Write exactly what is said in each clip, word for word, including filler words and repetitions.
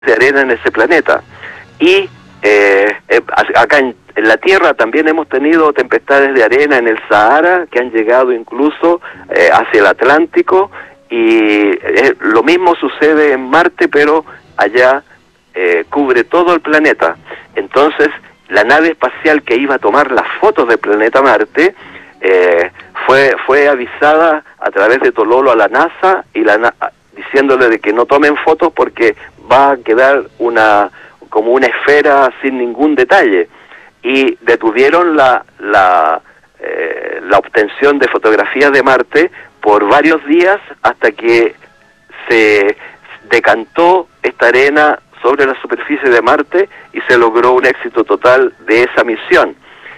de arena en ese planeta. Y eh, eh, acá en, en la Tierra también hemos tenido tempestades de arena en el Sahara que han llegado incluso eh, hacia el Atlántico, y eh, lo mismo sucede en Marte, pero allá eh, cubre todo el planeta. Entonces la nave espacial que iba a tomar las fotos del planeta Marte eh, fue fue avisada a través de Tololo a la NASA, y la na diciéndole de que no tomen fotos porque va a quedar una como una esfera sin ningún detalle, y detuvieron la la eh, la obtención de fotografías de Marte por varios días hasta que se decantó esta arena sobre la superficie de Marte y se logró un éxito total de esa misión.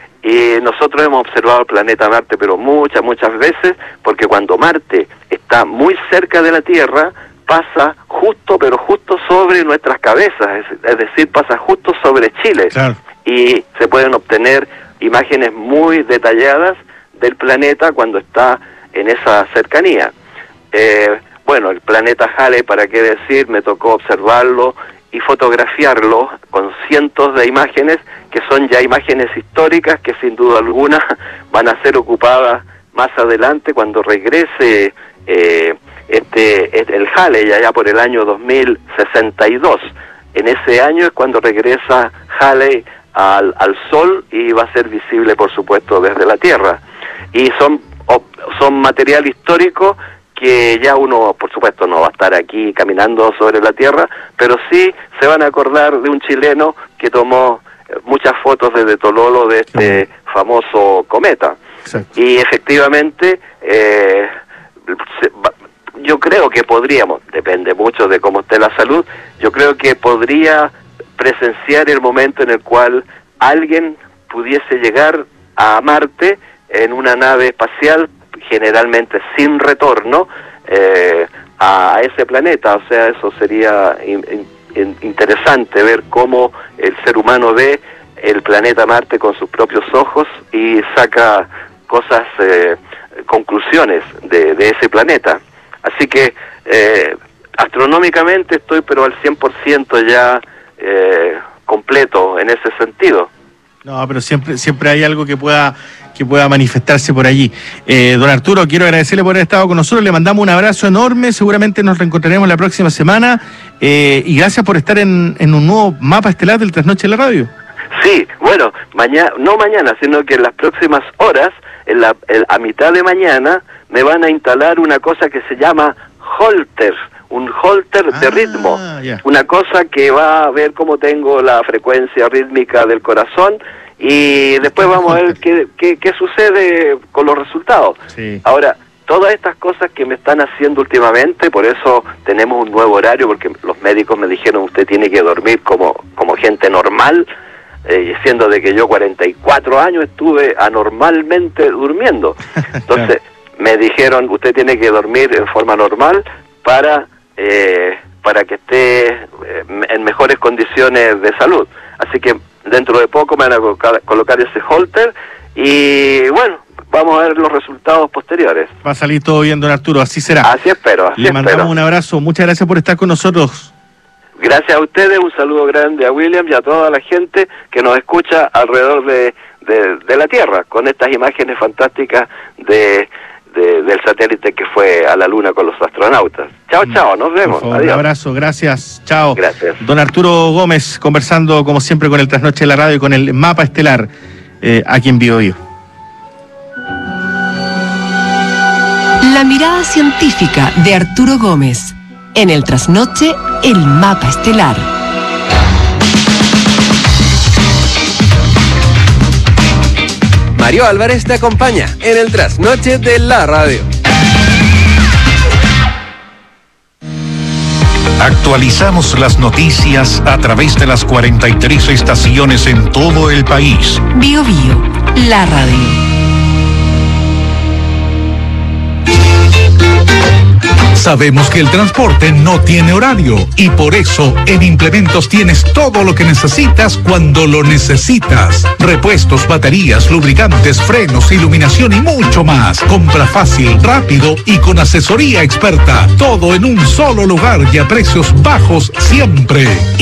Y nosotros hemos observado el planeta Marte, pero muchas, muchas veces, porque cuando Marte está muy cerca de la Tierra, pasa justo, pero justo sobre nuestras cabezas, es, es decir, pasa justo sobre Chile. Claro. Y se pueden obtener imágenes muy detalladas del planeta cuando está en esa cercanía. Eh, bueno, el planeta Halley, para qué decir, me tocó observarlo y fotografiarlo con cientos de imágenes, que son ya imágenes históricas que sin duda alguna van a ser ocupadas más adelante cuando regrese eh, este, este el Halley allá por el año dos mil sesenta y dos. En ese año es cuando regresa Halley al, al Sol y va a ser visible, por supuesto, desde la Tierra. Y son, son material histórico que ya uno, por supuesto, no va a estar aquí caminando sobre la Tierra, pero sí se van a acordar de un chileno que tomó muchas fotos desde Tololo de este famoso cometa. Exacto. Y efectivamente, eh, se, yo creo que podríamos, depende mucho de cómo esté la salud, yo creo que podría presenciar el momento en el cual alguien pudiese llegar a Marte en una nave espacial, generalmente sin retorno, eh, a, a ese planeta. O sea, eso sería in, in, interesante ver cómo el ser humano ve el planeta Marte con sus propios ojos y saca cosas, eh, conclusiones de, de ese planeta. Así que eh, astronómicamente estoy pero al cien por ciento ya eh, completo en ese sentido. No, pero siempre siempre hay algo que pueda que pueda manifestarse por allí. Eh, don Arturo, quiero agradecerle por haber estado con nosotros, le mandamos un abrazo enorme, seguramente nos reencontraremos la próxima semana, eh, y gracias por estar en, en un nuevo mapa estelar del Trasnoche de la Radio. Sí, bueno, mañana, no mañana, sino que en las próximas horas, en la, en, a mitad de mañana, me van a instalar una cosa que se llama holter, un holter ah, de ritmo, yeah. Una cosa que va a ver cómo tengo la frecuencia rítmica del corazón, y después vamos a ver qué, qué, qué sucede con los resultados. Sí. Ahora, todas estas cosas que me están haciendo últimamente, por eso tenemos un nuevo horario, porque los médicos me dijeron usted tiene que dormir como, como gente normal, eh, siendo de que yo cuarenta y cuatro años estuve anormalmente durmiendo. Entonces me dijeron usted tiene que dormir en forma normal para eh, para que esté eh, en mejores condiciones de salud. Así que dentro de poco me van a colocar, colocar ese holter y bueno, vamos a ver los resultados posteriores. Va a salir todo bien, don Arturo, así será. Así espero, así Le mandamos espero. un abrazo, muchas gracias por estar con nosotros. Gracias a ustedes, un saludo grande a William y a toda la gente que nos escucha alrededor de, de, de la Tierra, con estas imágenes fantásticas de, de, del satélite que fue a la Luna con los astronautas. Chao, chao, nos vemos. Favor, adiós. Un abrazo, gracias, chao. Gracias. Don Arturo Gómez, conversando como siempre con el Trasnoche de la Radio y con el mapa estelar eh, aquí en Bio Bio. La mirada científica de Arturo Gómez. En el Trasnoche, el mapa estelar. Mario Álvarez te acompaña en el Trasnoche de la Radio. Actualizamos las noticias a través de las cuarenta y tres estaciones en todo el país. Bio Bio, la radio. Sabemos que el transporte no tiene horario y por eso en Implementos tienes todo lo que necesitas cuando lo necesitas. Repuestos, baterías, lubricantes, frenos, iluminación y mucho más. Compra fácil, rápido y con asesoría experta. Todo en un solo lugar y a precios bajos siempre.